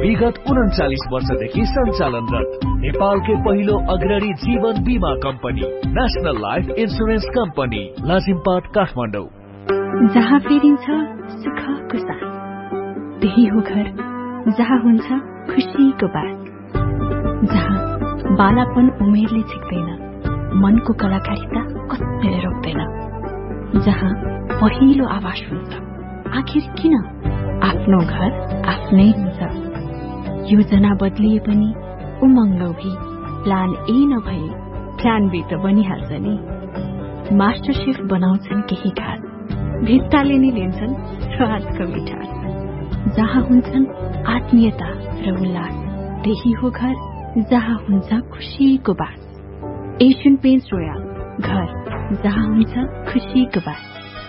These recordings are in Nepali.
विगत 39 वर्षदेखि सञ्चालनरत नेपालकै पहिलो अग्रणी जीवन बीमा company national life insurance company Lazimpat Kathmandu. जहाँ फेरिन्छ सुखको साथ, त्यही हो घर जहाँ हुन्छ खुसीको बात, जहाँ बालापन उमेरले छिक्दैन, मनको कलाकारिता कत्तिले रोक्दैन, जहाँ पहिलो आवाज हुन्छ आखिर किन आफ्नो घर आफ्नै हुन्छ। योजना बदलिए पनि उमङ्ग भी प्लान ए नभए प्लान बी त बनिहाल्छ नि। मास्टर शेफ बनाउँछन् केही खास, भित्ताले नै लिन्छन् स्वादको मिठास, जहाँ हुन्छन् आत्मीयता र उल्लास, त्यही हो घर जहाँ हुन्छ खुसीको बात। एशियन पेन्ट्स रोयल, घर जहाँ हुन्छ खुसीको बात।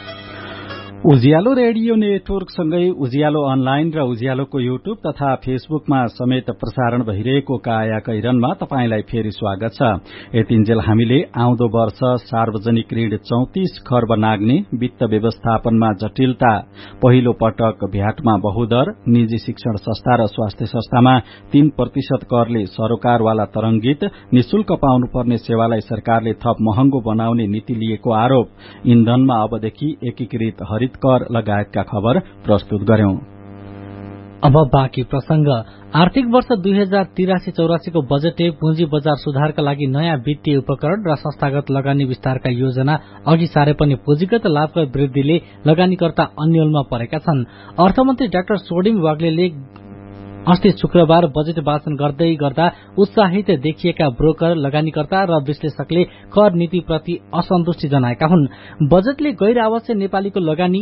उज्यालो रेडियो नेटवर्क सँगै उज्यालो अनलाइन र उज्यालोको युट्युब तथा फेसबुकमा समेत प्रसारण भइरहेको काया कैरनमा तपाईंलाई फेरि स्वागत छ। यतिन्जेल हामीले आउँदो वर्ष सार्वजनिक ऋण 34 खर्ब नाग्ने, वित्त व्यवस्थापनमा जटिलता, पहिलो पटक भ्याटमा बहुदर, निजी शिक्षण संस्था र स्वास्थ्य संस्थामा 3% करले सरोकारवाला तरंगित, निशुल्क पाउनुपर्ने सेवालाई सरकारले थप महँगो बनाउने नीति लिएको आरोप, इन्धनमा अबदेखि एकीकृत हरित कर लगायतका खबर प्रस्तुत गर्यौं। अब बाँकी प्रसंग। आर्थिक वर्ष 2083-84 को बजेटले पुँजी बजार सुधारका लागि नयाँ वित्तीय उपकरण र संस्थागत लगानी विस्तारका योजना अघि सारे पनि पुँजीगत लाभका वृद्धिले लगानीकर्ता अन्यलमा परेका छन्। अर्थमन्त्री डाक्टर सोडिम वाग्लेले अस्ति शुक्रबार बजेट वाचन गर्दै गर्दा उत्साहित देखिएका ब्रोकर, लगानीकर्ता र विश्लेषकले कर नीतिप्रति असन्तुष्टि जनाएका हुन्। बजेटले गैर आवश्यक नेपालीको लगानी,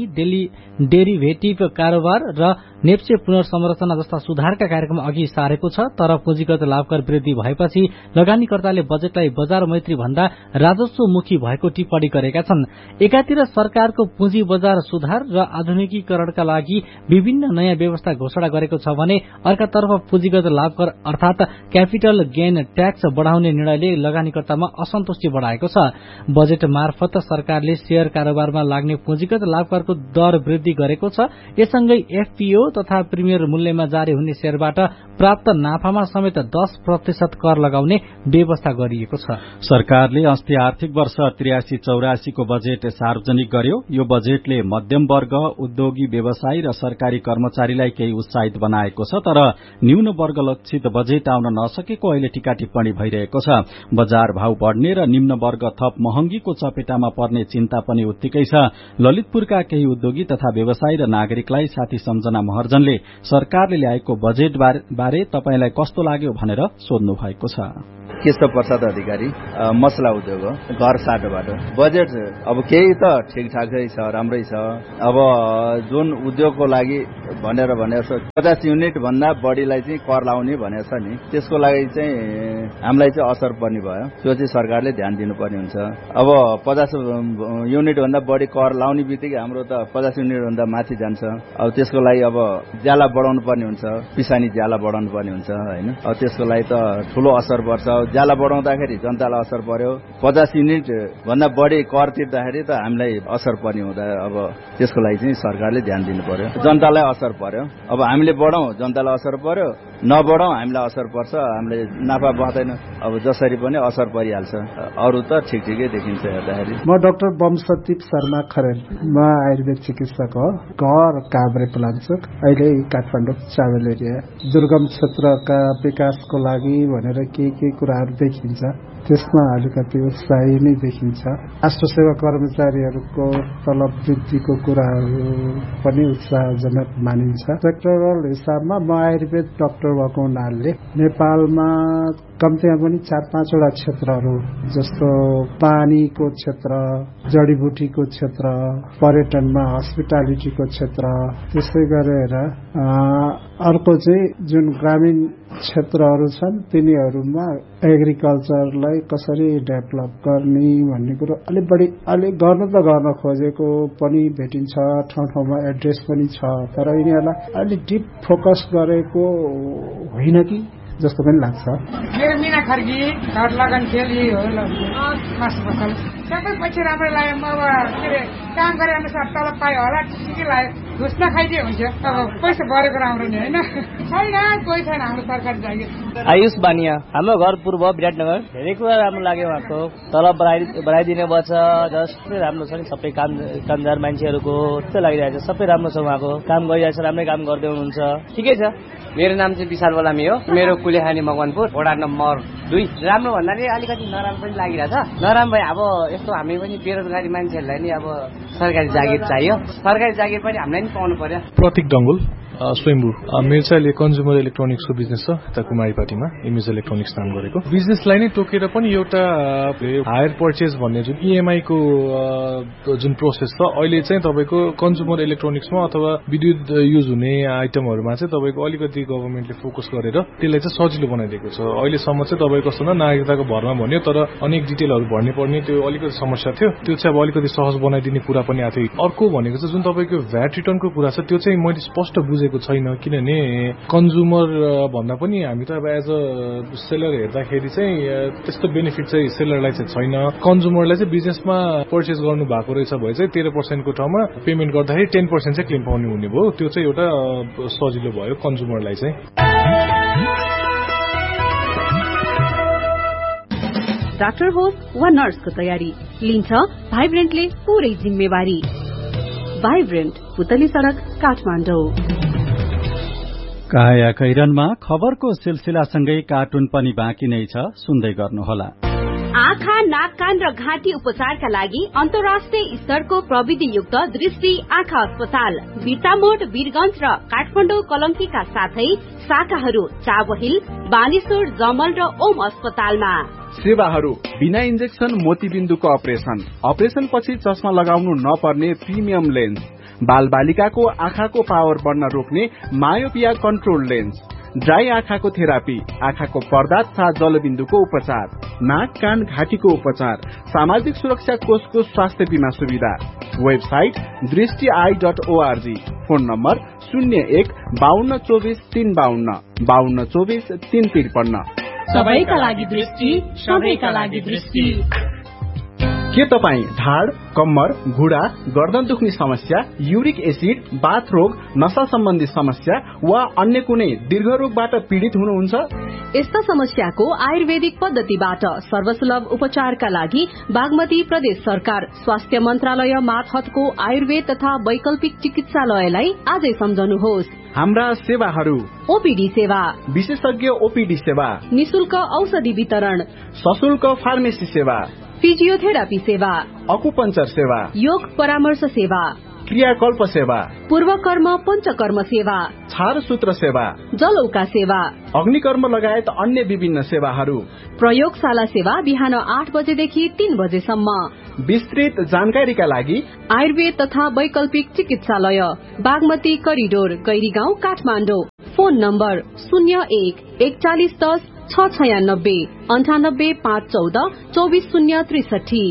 डेरिभेटिभ कारोबार र नेप्से पुनर्संरचना जस्ता सुधारका कार्यक्रम अघि सारेको छ, तर पुँजीगत लाभकर वृद्धि भएपछि लगानीकर्ताले बजेटलाई बजार मैत्री भन्दा राजस्वमुखी भएको टिप्पणी गरेका छन्। एकातिर सरकारको पुँजी बजार सुधार र आधुनिकीकरणका लागि विभिन्न नयाँ व्यवस्था घोषणा गरेको छ भने अर्कातर्फ पुँजीगत लाभकर अर्थात क्यापिटल गेन ट्याक्स बढ़ाउने निर्णयले लगानीकर्तामा असन्तुष्टि बढ़ाएको छ। बजेट मार्फत सरकारले शेयर कारोबारमा लाग्ने पुँजीगत लाभकरको दर वृद्धि गरेको छ। यससँगै एफपीओ तथा प्रिमियर मूल्यमा जारी हुने शेयरबाट प्राप्त नाफामा समेत 10% कर लगाउने व्यवस्था गरिएको छ। सरकारले अस्ति आर्थिक वर्ष 83-84 को बजेट सार्वजनिक गर्यो। यो बजेटले मध्यम वर्ग, उद्योगी, व्यवसायी र सरकारी कर्मचारीलाई केही उत्साहित बनाएको छ, तर न्यून वर्ग लक्षित बजेट आउन नसकेको अहिले टीका टिप्पणी भइरहेको छ। बजार भाव बढ़ने र निम्न वर्ग थप महँगीको चपेटामा पर्ने चिन्ता पनि उत्तिकै छ। ललितपुरका केही उद्योगी तथा व्यवसायी र नागरिकलाई साथी सम्झना महर्जनले सरकारले ल्याएको बजेट बारे तपाईलाई कस्तो लाग्यो भनेर सोध्नु भएको छ। केशव प्रसाद अधिकारी, मसला उद्योग हो, घर साटोबाट। बजेट अब केही त ठिकठाकै छ, राम्रै छ। अब जुन उद्योगको लागि भनेर 50 युनिट भन्दा बढ़ीलाई चाहिँ कर लाउने भनेको छ नि, त्यसको लागि चाहिँ हामीलाई चाहिँ असर पर्ने भयो। त्यो चाहिँ सरकारले ध्यान दिनुपर्ने हुन्छ। अब 50 युनिट भन्दा बढ़ी कर लाउने बित्तिकै हाम्रो त 50 युनिट भन्दा माथि जान्छ। अब त्यसको लागि अब ज्याला बढ़ाउनु पर्ने हुन्छ, पिसानी ज्याला बढ़ाउनु पर्ने हुन्छ हैन। अब त्यसको लागि त ठूलो असर पर्छ। ज्याला बढ़ाउँदाखेरि जनतालाई असर पर्यो, 50 युनिट भन्दा बढ़ी कर तिर्दाखेरि त हामीलाई असर पर्ने हुँदा अब त्यसको लागि चाहिँ सरकारले ध्यान दिनु पर्यो। जनतालाई असर पर्यो। अब हामीले बढ़ाउँ, जनतालाई असर पर्यो, नबढ़ाउँ हामीलाई असर पर्छ, हामीले नाफा बढ्दैन। अब जसरी पनि असर परिहाल्छ। अरू त ठिकै देखिन्छ हेर्दाखेरि। म डाक्टर बमसदीप शर्मा खरेल, म आयुर्वेद चिकित्सक हो, घर काभ्रे पलाञ्चोक, अहिले काठमाडौँ चावल एरिया। दुर्गम क्षेत्रका विकासको लागि भनेर के कुराहरू देखिन्छ, त्यसमा अलिकति उत्साही नै देखिन्छ। राष्ट्र सेवा कर्मचारीहरूको तलब वृद्धिको कुराहरू पनि उत्साहजनक मानिन्छ। सेक्टरल हिसाबमा म आयुर्वेद डाक्टर भएको हुनाले नेपालमा कम्तीमा पनि 4-5 वटा क्षेत्रहरू जस्तो पानीको क्षेत्र, जडीबुटीको क्षेत्र, पर्यटनमा हस्पिटालिटीको क्षेत्र, त्यसै गरेर अर्को चाहिँ जुन ग्रामीण क्षेत्रहरू छन् तिनीहरूमा एग्रिकल्चरलाई कसरी डेभलप गर्ने भन्ने कुरो अलि गर्न खोजेको पनि भेटिन्छ। ठाउँ-ठाउँमा एड्रेस पनि छ, तर यिनीहरूलाई अलि डिप फोकस गरेको होइन कि जस्तो पनि लाग्छ। मेरो मिना खर्गी, घर लगन खेल यही हो। मासु फसल सबै पछि राम्रो लाग्यो। म काम गरे अनुसार तलब पायो होला, ठिकै लाग्यो। घुस नखाइदिए हुन्छ। अब पैसा बढेको राम्रो नि होइन, छैन कोही छैन हाम्रो सरकारी जागिर। आयुष बानिया, हाम्रो घर पूर्व विराटनगर। धेरै कुरा राम्रो लाग्यो उहाँको, तलब बढाइदिने भयो, जस्तै राम्रो छ नि, सबै कामदार मान्छेहरूको त्यस्तो लागिरहेको छ। सबै राम्रो छ, उहाँको काम गरिरहेछ, राम्रै काम गर्दै हुनुहुन्छ, ठिकै छ। मेरो नाम चाहिँ विशाल बोलामी हो, मेरो कुलेखानी मकवानपुर, वडा नम्बर 2। राम्रो भन्नाले अलिकति नराम्रो पनि लागिरहेछ। नराम्रो अब यस्तो हामी पनि बेरोजगारी मान्छेहरूलाई नि अब सरकारी जागिर चाहियो, सरकारी जागिर पनि हामीलाई नि पाउनु पर्यो। प्रतीक डङ्गोल, स्वयम्भू। मेरो चाहिँ अहिले कन्ज्युमर इलेक्ट्रोनिक्सको बिजनेस छ, यता कुमारीपाटीमा इमेज इलेक्ट्रोनिक्स नाम गरेको। बिजनेसलाई नै तोकेर पनि एउटा हायर पर्चेज भन्ने जुन इएमआई को जुन प्रोसेस छ अहिले चाहिँ तपाईँको कन्ज्युमर इलेक्ट्रोनिक्समा अथवा विद्युत युज हुने आइटमहरूमा चाहिँ तपाईँको अलिकति गभर्मेन्टले फोकस गरेर त्यसलाई चाहिँ सजिलो बनाइदिएको छ। अहिलेसम्म चाहिँ तपाईँको कस्तो नागरिकताको भरमा भन्यो, तर अनेक डिटेलहरू भर्ने पर्ने त्यो अलिकति समस्या थियो, त्यो चाहिँ अब अलिकति सहज बनाइदिने कुरा पनि आएको थियो। अर्को भनेको चाहिँ जुन तपाईँको भ्याट रिटर्नको कुरा छ त्यो चाहिँ मैले स्पष्ट बुझेको छैन, किनभने कन्ज्युमर भन्दा पनि हामी त अब एज अ सेलर हेर्दाखेरि चाहिँ त्यस्तो बेनिफिट चाहिँ सेलरलाई चाहिँ छैन। कन्ज्युमरलाई चाहिँ बिजनेसमा पर्चेस गर्नु भएको रहेछ भए चाहिँ 13% को ठाउँमा पेमेन्ट गर्दाखेरि 10% चाहिँ क्लेम पाउने हुने भयो। त्यो चाहिँ एउटा सजिलो भयो कन्ज्युमरलाई चाहिँ। डाक्टर होस् वा नर्सको तयारी लिन्छ भाइब्रेन्टले पूरै जिम्मेवारी। भाइब्रेन्ट, पुतली सड़क, काठमाडौँ। काया कैरनमा खबरको सिलसिलासँगै कार्टुन पनि बाँकी नै छ, सुन्दै गर्नुहोला। आँखा, नाक, कान र घाँटी उपचारका लागि अन्तर्राष्ट्रिय स्तरको प्रविधियुक्त दृष्टि आँखा अस्पताल बिर्तामोड, वीरगंज र काठमाडौँ कलंकीका साथै शाखाहरू चाबहिल, बानेश्वर, जमल र ओम अस्पतालमा। सेवाहरू बिना इन्जेक्सन मोतीबिन्दुको अपरेशन पछि चस्मा लगाउनु नपर्ने प्रिमियम लेन्स, बाल बालिकाको आँखाको पावर बढ्न रोक्ने मायोपिया कन्ट्रोल लेन्स, ड्राई आँखाको थेरापी, आँखाको पर्दा तथा जलबिन्दुको उपचार, नाक, कान, घाँटीको उपचार, सामाजिक सुरक्षा कोषको स्वास्थ्य बीमा सुविधा। वेबसाइट दृष्टि.org। Phone number 01-5224-352 5224-353। सबैका लागि दृष्टि, सबैका लागि दृष्टि। के तपाईँ ढाड, कम्मर, घुँडा, गर्दन दुख्ने समस्या, युरिक एसिड, बाथ रोग, नशा सम्बन्धी समस्या वा अन्य कुनै दीर्घ रोगबाट पीड़ित हुनुहुन्छ? यस्ता समस्याको आयुर्वेदिक पद्धतिबाट सर्वसुलभ उपचारका लागि बागमती प्रदेश सरकार स्वास्थ्य मन्त्रालय मातहतको आयुर्वेद तथा वैकल्पिक चिकित्सालयलाई आजै सम्झनुहोस्। हाम्रा सेवाहरू: ओपीडी सेवा, विशेषज्ञ ओपीडी सेवा, निशुल्क औषधि वितरण, सशुल्क फार्मेसी सेवा, फिजियोथेरापी सेवा, अकुपञ्चर सेवा, योग परामर्श सेवा, क्रियाकल्प सेवा, पूर्वकर्म पञ्चकर्म सेवा, छारसूत्र सेवा, जलौका सेवा, अग्निकर्म लगायत अन्य विभिन्न सेवाहरू। प्रयोगशाला सेवा बिहान 8 बजेदेखि 3 बजेसम्म। विस्तृत जानकारीका लागि आयुर्वेद तथा वैकल्पिक चिकित्सालय Bagmati corridor, Gairigaun, Kathmandu. Phone number 01-4110-696 98-514 24063।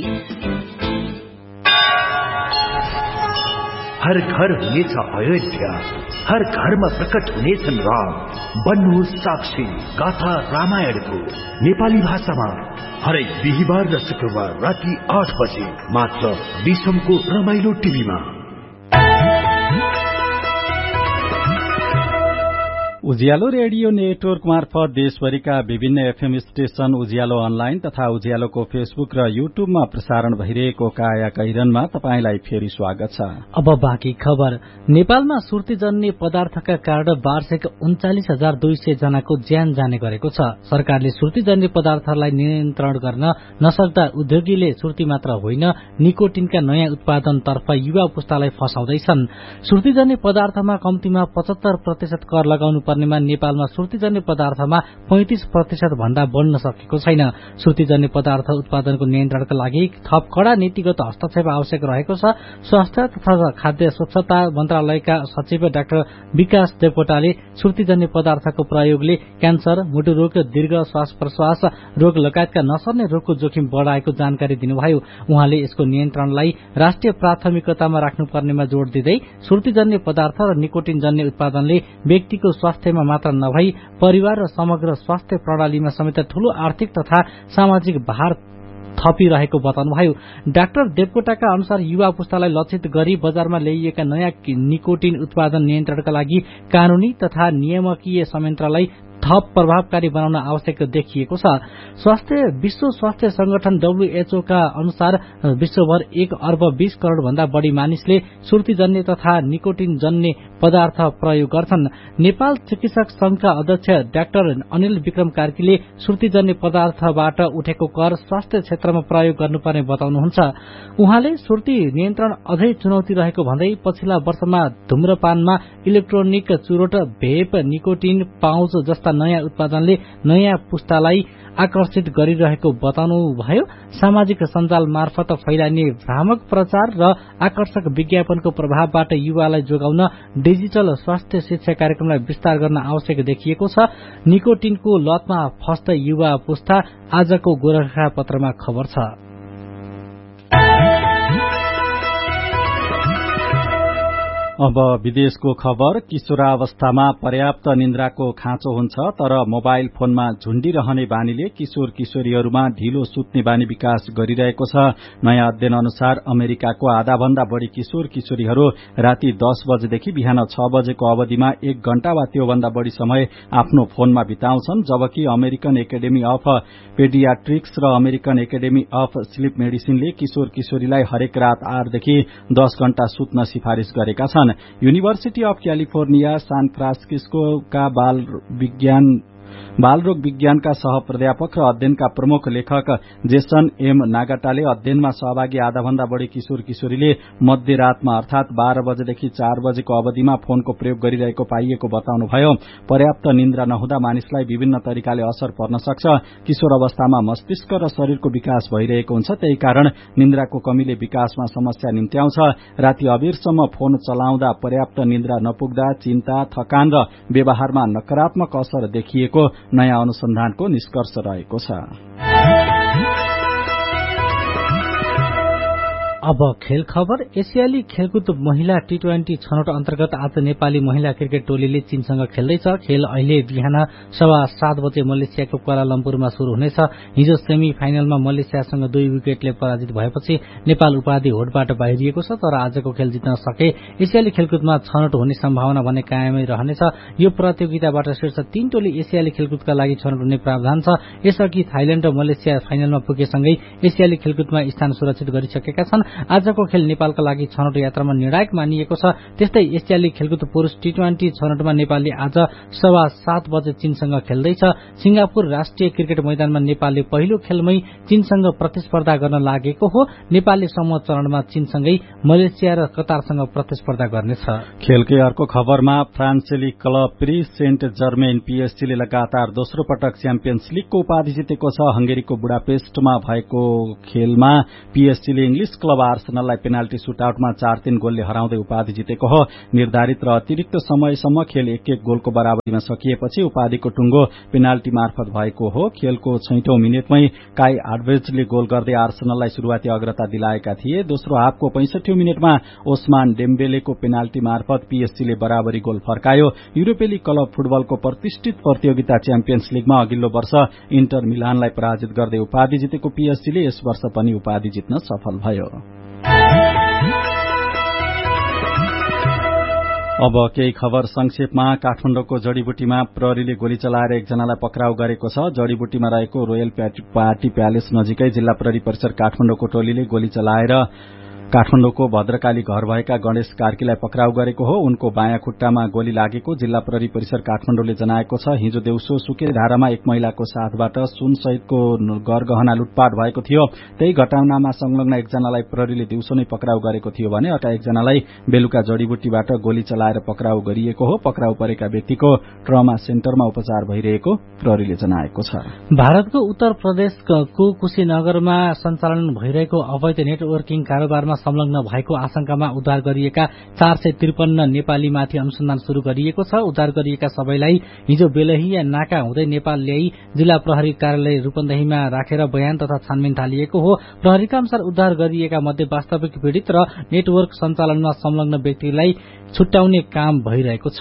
हर घर हुनेछ अयोध्या, हर घरमा प्रकट हुनेछन् राम। बन्नुहोस् साक्षी गाथा रामायणको नेपाली भाषामा हरेक बिहिबार र शुक्रबार राति 8 बजे मात्र विषमको रमाइलो टिभीमा। उज्यालो रेडियो नेटवर्क मार्फत देशभरिका विभिन्न एफएम स्टेशन, उज्यालो अनलाइन तथा उज्यालोको फेसबुक र युट्युबमा प्रसारण भइरहेको काया कैरनमा तपाईंलाई फेरि स्वागत छ। अब बाँकी खबर। नेपालमा सुर्तीजन्य पदार्थका कारण वार्षिक 39,200 जनाको ज्यान जाने गरेको छ। सरकारले सुर्तीजन्य पदार्थलाई नियन्त्रण गर्न नसक्दा उद्योगीले सुर्ती मात्र होइन निकोटिनका नयाँ उत्पादनतर्फ युवा पुस्तालाई फसाउँदैछन्। सुर्तीजन्य पदार्थमा कम्तीमा 75% कर लगाउनु पर्नेमा नेपालमा सुर्तीजन्य पदार्थमा 35% भन्दा बढ्न सकेको छैन। सुर्तीजन्य पदार्थ उत्पादनको नियन्त्रणका लागि थप कड़ा नीतिगत हस्तक्षेप आवश्यक रहेको छ। स्वास्थ्य तथा खाद्य स्वच्छता मन्त्रालयका सचिव डाक्टर विकास देवकोटाले सुर्तीजन्य पदार्थको प्रयोगले क्यान्सर, मुटु रोग, दीर्घ श्वास प्रश्वास रोग लगायतका नसर्ने रोगको जोखिम बढाएको जानकारी दिनुभयो। उहाँले यसको नियन्त्रणलाई राष्ट्रिय प्राथमिकतामा राख्नुपर्नेमा जोड़ दिँदै सुर्तीजन्य पदार्थ र निकोटिनजन्य उत्पादनले व्यक्तिको स्वास्थ्यमा मात्र नभई परिवार र समग्र स्वास्थ्य प्रणालीमा समेत ठूलो आर्थिक तथा सामाजिक भार थपिरहेको बताउनुभयो। डाक्टर देवकोटाका अनुसार युवा पुस्तालाई लक्षित गरी बजारमा ल्याइएका नयाँ निकोटिन उत्पादन नियन्त्रणका लागि कानूनी तथा नियामकीय संयन्त्रलाई थप प्रभावकारी बनाउन आवश्यक देखिएको छ। विश्व स्वास्थ्य संगठन WHO का अनुसार विश्वभर 1 अर्ब 20 करोड़ भन्दा बढ़ी मानिसले सुर्तीजन्य तथा निकोटिन जन्य पदार्थ प्रयोग गर्छन्। नेपाल चिकित्सक संघका अध्यक्ष डाक्टर अनिल विक्रम कार्कीले सुर्तीजन्य पदार्थबाट उठेको कर स्वास्थ्य क्षेत्रमा प्रयोग गर्नुपर्ने बताउनुहुन्छ। उहाँले सुर्ती नियन्त्रण अझै चुनौती रहेको भन्दै पछिल्ला वर्षमा धूम्रपानमा इलेक्ट्रोनिक चुरोट, भेप, निकोटिन पाउच जस्ता नयाँ उत्पादनले नयाँ पुस्तालाई आकर्षित गरिरहेको बताउनुभयो। सामाजिक सञ्जाल मार्फत फैलाइने भ्रामक प्रचार र आकर्षक विज्ञापनको प्रभावबाट युवालाई जोगाउन डिजिटल स्वास्थ्य शिक्षा कार्यक्रमलाई विस्तार गर्न आवश्यक देखिएको छ। निकोटिनको लतमा फस्दै युवा पुस्ता, आजको गोरखापत्रमा खबर छ। अब विदेशको खबर। किशोरावस्थामा पर्याप्त निन्द्राको खाँचो हुन्छ, तर मोबाइल फोनमा झुण्डिरहने बानीले किशोर किशोरीहरूमा ढिलो सुत्ने बानी विकास गरिरहेको छ। नयाँ अध्ययन अनुसार अमेरिकाको आधाभन्दा बढ़ी किशोर किशोरीहरू राति 10 बजेदेखि बिहान 6 बजेको अवधिमा 1 घण्टा वा त्योभन्दा बढ़ी समय आफ्नो फोनमा बिताउँछन्, जबकि अमेरिकन एकाडेमी अफ पेडियाट्रिक्स र अमेरिकन एकाडेमी अफ स्लीप मेडिसिनले किशोर किशोरीलाई हरेक रात 8 देखि 10 घण्टा सुत्न सिफारिश गरेका छन्। युनिभर्सिटी अफ क्यालिफोर्निया सान फ्रान्सिस्कोका बालरोग विज्ञानका सह प्राध्यापक र अध्ययनका प्रमुख लेखक जेसन एम नागाटाले अध्ययनमा सहभागी आधाभन्दा बढ़ी किशोर किशोरीले मध्यरातमा अर्थात 12 बजेदेखि 4 बजेको अवधिमा फोनको प्रयोग गरिरहेको पाइएको बताउनुभयो। पर्याप्त निन्द्रा नहुँदा मानिसलाई विभिन्न तरिकाले असर पर्न सक्छ। किशोर अवस्थामा मस्तिष्क र शरीरको विकास भइरहेको हुन्छ, त्यही कारण निन्द्राको कमीले विकासमा समस्या निम्त्याउँछ। राति अबेरसम्म फोन चलाउँदा पर्याप्त निन्द्रा नपुग्दा चिन्ता, थकान र व्यवहारमा नकारात्मक असर देखिएको नयाँ अनुसन्धानको निष्कर्ष रहेको छ। अब खेल खबर। एसियाली खेलकुद महिला T20 छनौट अन्तर्गत आज नेपाली महिला क्रिकेट टोलीले चीनसँग खेल्दैछ। खेल अहिले बिहान 7:15 बजे मलेसियाको क्वालालम्पुरमा शुरू हुनेछ। हिजो सेमी फाइनलमा मलेसियासँग 2 विकेटले पराजित भएपछि नेपाल उपाधि होडबाट बाहिरिएको छ, तर आजको खेल जित्न सके एसियाली खेलकुदमा छनौट हुने सम्भावना भने कायमै रहनेछ। यो प्रतियोगिताबाट शीर्ष 3 टोली एसियाली खेलकुदका लागि छनौट हुने प्रावधान छ। यसअघि थाइल्याण्ड र मलेसिया फाइनलमा पुगेसँगै एसियाली खेलकुदमा स्थान सुरक्षित गरिसकेका छन्। आजको खेल नेपालका लागि छनौट यात्रामा निर्णायक मानिएको छ। त्यस्तै एसियाली खेलकुद पुरुष T20 छनौटमा नेपालले आज 7:15 बजे चीनसँग खेल्दैछ। सिंगापुर राष्ट्रिय क्रिकेट मैदानमा नेपालले पहिलो खेलमै चीनसँग प्रतिस्पर्धा गर्न लागेको हो। नेपालले समूह चरणमा चीनसँगै मलेसिया र कतारसँग प्रतिस्पर्धा गर्नेछ। खेलकै अर्को खबरमा फ्रान्सेली क्लब प्रिस सेन्ट जर्मेन PSG ले लगातार दोस्रो पटक च्याम्पियन्स लीगको उपाधि जितेको छ। हंगेरीको बुडापेस्टमा भएको खेलमा PSG ले इंग्लिश क्लब आर्सेनललाई पेनाल्टी सुटआउटमा 4-3 गोलले हराउँदै उपाधि जितेको हो। निर्धारित र अतिरिक्त समयसम्म खेल 1-1 गोलको बराबरीमा सकिएपछि उपाधिको टुंगो पेनाल्टी मार्फत भएको हो। खेलको 6औं मिनेटमै काई हार्वेजले गोल गर्दै आर्सेनललाई शुरूआती अग्रता दिलाएका थिए। दोस्रो हाफको 65औं मिनेटमा ओस्मान डेम्बेलेको पेनाल्टी मार्फत PSG ले बराबरी गोल फर्कायो। युरोपेली क्लब फुटबलको प्रतिष्ठित प्रतियोगिता च्याम्पियन्स लीगमा अघिल्लो वर्ष इन्टर मिलानलाई पराजित गर्दै उपाधि जितेको PSG ले यस वर्ष पनि उपाधि जित्न सफल भयो। अब केही खबर संक्षेपमा। काठमाडौँको जडीबुटीमा प्रहरीले गोली चलाएर एकजनालाई पक्राउ गरेको छ। जडीबुटीमा रहेको रोयल पार्टी प्यालेस नजिकै जिल्ला प्रहरी परिसर काठमाडौँको टोलीले गोली चलाएर काठमाडौँको भद्रकाली घर भएका गणेश कार्कीलाई पक्राउ गरेको हो। उनको बायाँ खुट्टामा गोली लागेको जिल्ला प्रहरी परिसर काठमाडौँले जनाएको छ। हिजो देउसो सुकेधारामा एक महिलाको साथबाट सुन सहितको गरगहना लुटपाट भएको थियो। त्यही घटनामा संलग्न एकजनालाई प्रहरीले दिउँसो नै पक्राउ गरेको थियो भने अर्का एकजनालाई बेलुका जडीबुटीबाट गोली चलाएर पक्राउ गरिएको हो। पक्राउ परेका व्यक्तिको ट्रमा सेन्टरमा उपचार भइरहेको प्रहरीले जनाएको छ। भारतको उत्तर प्रदेशको कुशीनगरमा सञ्चालन भइरहेको अवैध नेटवर्किङ कारोबारमा संलग्न भएको आशंकामा उद्धार गरिएका 453 नेपालीमाथि अनुसन्धान शुरू गरिएको छ। उद्धार गरिएका सबैलाई हिजो बेलहिया नाका हुँदै नेपाल ल्याई जिल्ला प्रहरी कार्यालय रूपन्देहीमा राखेर बयान तथा छानबिन थालिएको हो। प्रहरीका अनुसार उद्धार गरिएका मध्ये वास्तविक पीड़ित र नेटवर्क सञ्चालनमा संलग्न व्यक्तिलाई छुट्याउने काम भइरहेको छ।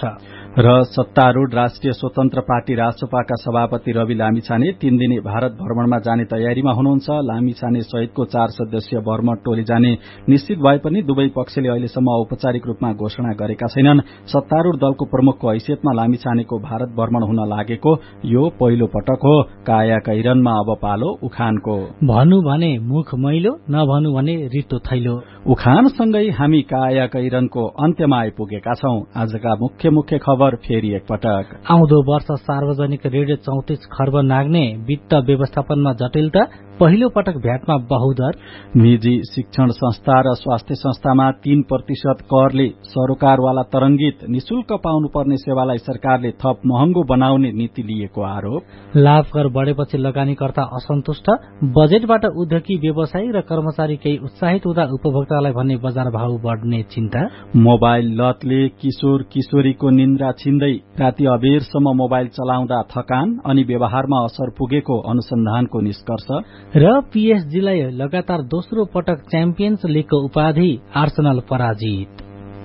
र सत्तारूढ़ राष्ट्रिय स्वतन्त्र पार्टी राष्ट्रपाका सभापति रवि लामिछाने 3 दिने भारत भ्रमणमा जाने तयारीमा हुनुहुन्छ। लामिछाने सहितको 4 सदस्यीय भ्रमण टोली जाने निश्चित भए पनि दुवै पक्षले अहिलेसम्म औपचारिक रूपमा घोषणा गरेका छैनन्। सत्तारूढ़ दलको प्रमुखको हैसियतमा लामिछानेको भारत भ्रमण हुन लागेको यो पहिलो पटक हो। काया कैरनमा अब पालो उखानको। भनु भने मुख मैलो, नभनु भने रित्तो थैलो। उखानसँगै हामी काया कैरनको अन्त्यमा आइपुगेका छौं। आजका मुख्य खबर फेरि एकपटक। आउँदो वर्ष सार्वजनिक ऋण 34 खर्ब नाग्ने, वित्त व्यवस्थापनमा जटिलता, पहिलो पटक भ्याटमा बहुदर। निजी शिक्षण संस्था र स्वास्थ्य संस्थामा 3% करले सरोकारवाला तरंगित, निशुल्क पाउनुपर्ने सेवालाई सरकारले थप महँगो बनाउने नीति लिएको आरोप। लाभ कर बढेपछि लगानीकर्ता असन्तुष्ट, बजेटबाट उद्योगी व्यवसायी र कर्मचारी केही उत्साहित हुँदा उपभोक्तालाई भन्ने बजार भाव बढ्ने चिन्ता। मोबाइल लतले किशोर किशोरीको निन्द्रा छिन्दै राति अबेरसम्म मोबाइल चलाउँदा थकान अनि व्यवहारमा असर पुगेको अनुसन्धानको निष्कर्ष। र पीएसजीलाई लगातार दोस्रो पटक च्याम्पियन्स लीगको उपाधि, आर्सेनल पराजित।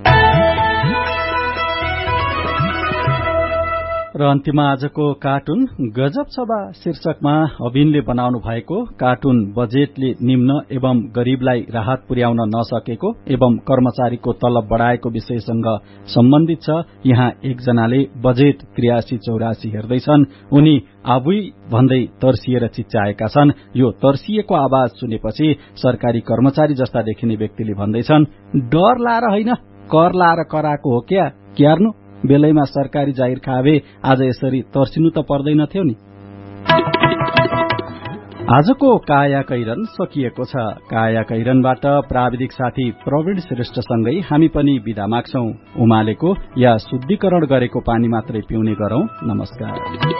र अन्तिममा आजको कार्टुन गजब सभा शीर्षकमा अभिनले बनाउनु भएको कार्टुन बजेटले निम्न एवं गरीबलाई राहत पुर्याउन नसकेको एवं कर्मचारीको तलब बढ़ाएको विषयसँग सम्बन्धित छ। यहाँ एकजनाले बजेट 83-84 हेर्दैछन्। उनी आबुई भन्दै तर्सिएर चिच्चाएका छन्। यो तर्सिएको आवाज सुनेपछि सरकारी कर्मचारी जस्ता देखिने व्यक्तिले भन्दैछन्, डर लाएर होइन, कर लाएर कराएको हो क्या, क्यार्नु बेलैमा सरकारी जागिर खावे, आज यसरी तर्सिनु त पर्दैनथ्यो नि। आजको काया कैरन सकिएको छ। काया कैरनबाट प्राविधिक साथी प्रवीण श्रेष्ठसँगै हामी पनि बिदा माग्छौं। उमालेको या शुद्धिकरण गरेको पानी मात्रै पिउने गरौं। नमस्कार।